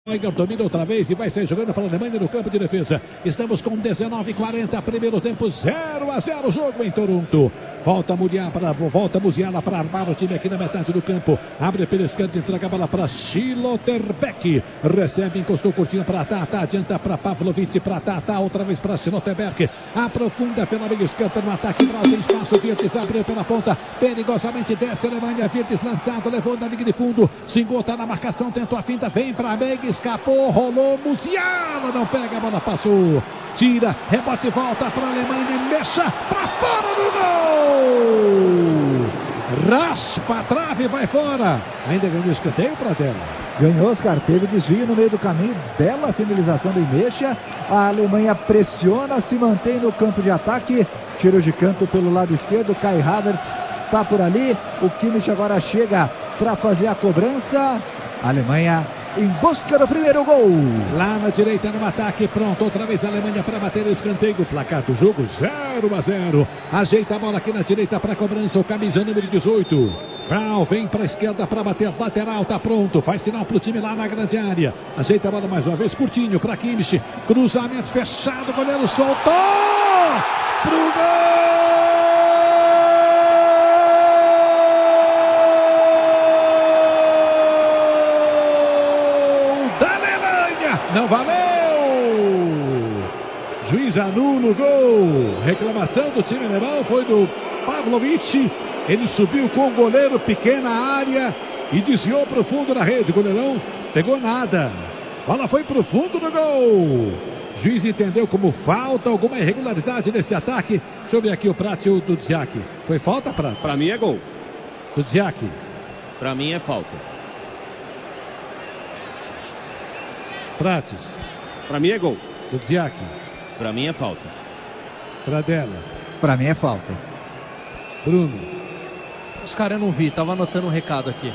Domina outra vez e vai sair jogando para a Alemanha no campo de defesa. Estamos com 19:40, primeiro tempo, 0-0 o jogo em Toronto. Volta Musiala para armar o time aqui na metade do campo. Abre pela esquerda, entrega a bola para Schlotterbeck. Recebe, encostou curtinho para Tata, adianta para Pavlovic, para Tata, outra vez para Schlotterbeck. Aprofunda pela meia esquerda no ataque, tem espaço, Virtus abriu pela ponta, perigosamente desce a Alemanha, Virtus lançado, levou na linha de fundo, Singo tá na marcação, tentou a finta, vem para a meia, escapou, rolou, Musiala não pega, a bola passou, tira, rebote e volta para a Alemanha, mexa para fora do gol! Raspa a trave, vai fora. Ainda ganhou escanteio para dela. Ganhou, Oscar, teve desvio no meio do caminho, bela finalização do Imecha. A Alemanha pressiona, se mantém no campo de ataque. Tiro de canto pelo lado esquerdo, Kai Havertz está por ali. O Kimmich agora chega para fazer a cobrança. A Alemanha em busca do primeiro gol. Lá na direita no ataque, pronto, outra vez a Alemanha para bater o escanteio. Placar do jogo 0-0. Ajeita a bola aqui na direita para a cobrança, o camisa número 18. Frau vem para a esquerda para bater lateral, tá pronto, faz sinal para o time lá na grande área. Ajeita a bola mais uma vez, curtinho para Kimmich. Cruzamento fechado, o goleiro soltou pro gol! Não valeu! Juiz anula o gol. Reclamação do time alemão foi do Pavlovic. Ele subiu com o goleiro, pequena área, e desviou para o fundo da rede. O goleirão pegou nada. Bola foi para o fundo do gol. Juiz entendeu como falta, alguma irregularidade nesse ataque. Deixa eu ver aqui o Prats e o Dudziak. Foi falta, Prats? Para mim é gol. Dudziak? Para mim é falta. Prates. Pra mim é gol. Dudziak. Pra mim é falta. Pradella. Pra mim é falta. Bruno. Os caras eu não vi, tava anotando um recado aqui.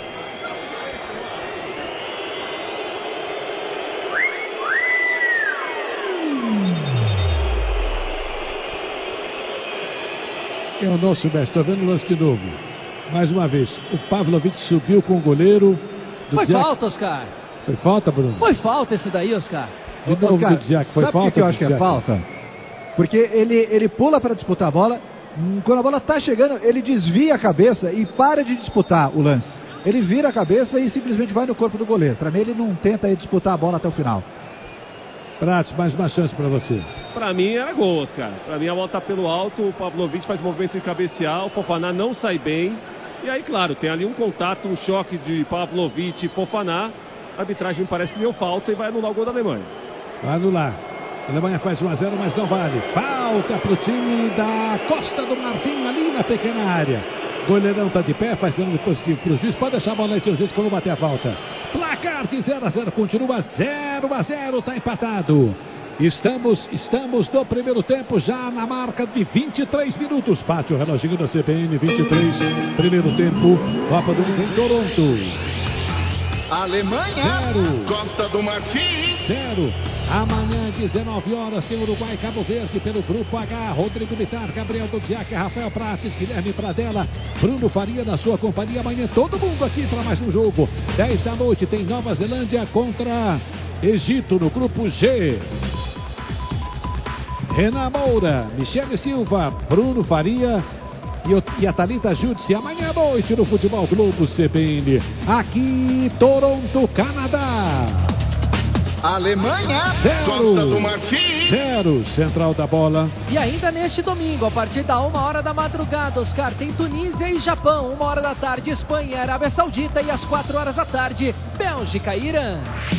Eu não soubesse, estou vendo o lance de novo. Mais uma vez, o Pavlovic subiu com o goleiro. Foi falta, Oscar. Foi falta, Bruno? Foi falta esse daí, Oscar. De novo, Oscar, Dudziak, foi sabe falta? Por que eu acho que é falta? Porque ele pula para disputar a bola. Quando a bola está chegando, ele desvia a cabeça e para de disputar o lance. Ele vira a cabeça e simplesmente vai no corpo do goleiro. Para mim, ele não tenta aí disputar a bola até o final. Prats, mais uma chance para você. Para mim era gol, Oscar. Para mim a bola está pelo alto, o Pavlovic faz movimento de cabecear, o Fofana não sai bem. E aí, claro, tem ali um contato, um choque de Pavlovic e Fofana. A arbitragem me parece que deu falta e vai anular o gol da Alemanha. Vai anular. A Alemanha faz 1-0, mas não vale. Falta para o time da Costa do Marfim ali na pequena área. Goleirão está de pé, faz sinal positivo para o juiz. Pode deixar a bola aí, seu juiz, quando bater a falta. Placar de 0-0, continua 0-0, está empatado. Estamos no primeiro tempo, já na marca de 23 minutos. Bate o reloginho da CBN, 23. Primeiro tempo, Copa do Mundo em Toronto. Alemanha, 0. Costa do Marfim, 0. Amanhã, 19 horas, tem Uruguai e Cabo Verde pelo Grupo H. Rodrigo Bittar, Gabriel Dudziak, Rafael Prates, Guilherme Pradella, Bruno Faria na sua companhia. Amanhã todo mundo aqui para mais um jogo. 10 da noite tem Nova Zelândia contra Egito no Grupo G. Renan Moura, Michele Silva, Bruno Faria e a Thalita Júdice amanhã à noite no Futebol Globo CBN. Aqui, Toronto, Canadá. Alemanha, 0. Costa do Marfim, 0. Central da bola. E ainda neste domingo, a partir da 1h da madrugada, Oscar, tem Tunísia e Japão. 1h da tarde, Espanha e Arábia Saudita. E às 4h da tarde, Bélgica e Irã.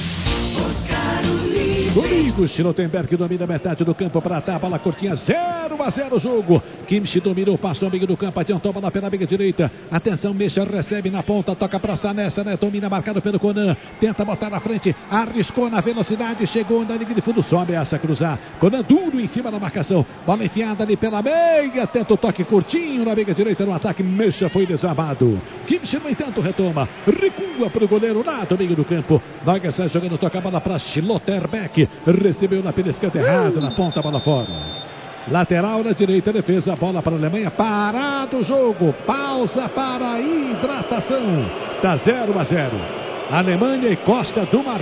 Domingo, Schlotterbeck domina metade do campo para a bola curtinha, 0-0 o jogo. Kimmich dominou, passou amigo do campo, adiantou a bola pela amiga direita. Atenção, Mecha recebe na ponta, toca para Sané, Sané domina, marcado pelo Conan. Tenta botar na frente, arriscou na velocidade, chegou na linha de fundo, só ameaça cruzar. Conan duro em cima da marcação, bola enfiada ali pela meia, tenta o toque curtinho na amiga direita no ataque, Mecha foi desarmado. Kimmich, no entanto, retoma, recua para o goleiro lá do meio do campo. Noga sai jogando, toca a bola para Schlotterbeck. Recebeu na peliscante errado, na ponta, a bola fora. Lateral na direita, defesa, bola para a Alemanha. Parado o jogo, pausa para a hidratação. Tá 0-0. Alemanha e Costa do Marfim.